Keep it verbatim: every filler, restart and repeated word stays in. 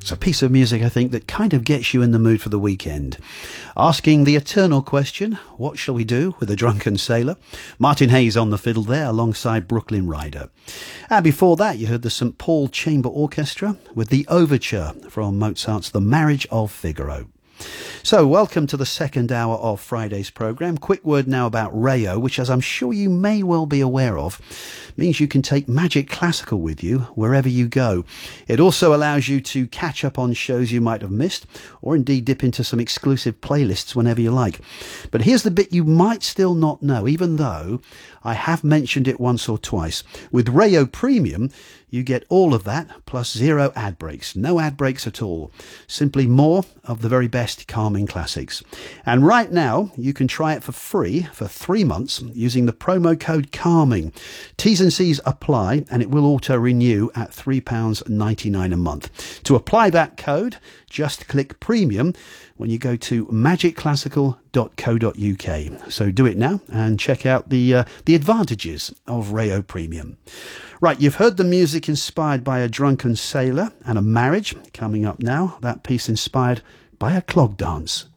It's a piece of music, I think, that kind of gets you in the mood for the weekend. Asking the eternal question, what shall we do with a drunken sailor? Martin Hayes on the fiddle there alongside Brooklyn Rider. And before that, you heard the Saint Paul Chamber Orchestra with the overture from Mozart's The Marriage of Figaro. So, welcome to the second hour of Friday's programme. Quick word now about Rayo, which, as I'm sure you may well be aware of, means you can take Magic Classical with you wherever you go. It also allows you to catch up on shows you might have missed, or indeed dip into some exclusive playlists whenever you like. But here's the bit you might still not know, even though I have mentioned it once or twice. With Rayo Premium, you get all of that, plus zero ad breaks. No ad breaks at all. Simply more of the very best calming classics. And right now, you can try it for free for three months using the promo code CALMING. T's and C's apply, and it will auto-renew at three pounds ninety-nine a month. To apply that code, just click Premium when you go to magic classical dot co dot uk. So do it now and check out the uh, the advantages of Rayo Premium. Right, you've heard the music inspired by a drunken sailor and a marriage. Coming up now, that piece inspired by a clog dance.